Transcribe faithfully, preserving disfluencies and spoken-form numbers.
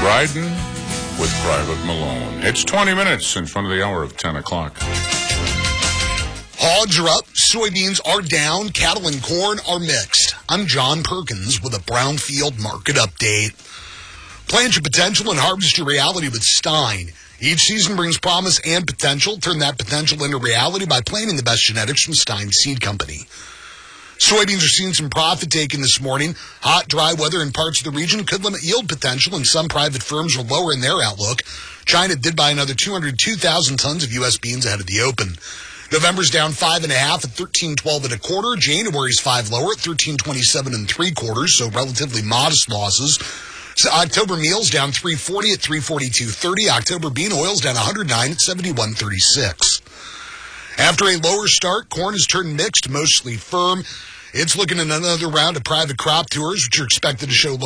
Riding with Private Malone. It's twenty minutes in front of the hour of ten o'clock. Hogs are up, soybeans are down, cattle and corn are mixed. I'm John Perkins with a Brownfield Market Update. Plant your potential and harvest your reality with Stein. Each season brings promise and potential. Turn that potential into reality by planting the best genetics from Stein Seed Company. Soybeans are seeing some profit taken this morning. Hot, dry weather in parts of the region could limit yield potential, and some private firms are lower in their outlook. China did buy another two hundred two thousand tons of U S beans ahead of the open. November's down five and a half at thirteen twelve and a quarter. January's five lower at thirteen twenty-seven and three quarters, so relatively modest losses. So October meal's down three forty at three forty-two thirty. October bean oil's down one hundred nine at seventy-one thirty-six. After a lower start, corn has turned mixed, mostly firm. It's looking at another round of private crop tours, which are expected to show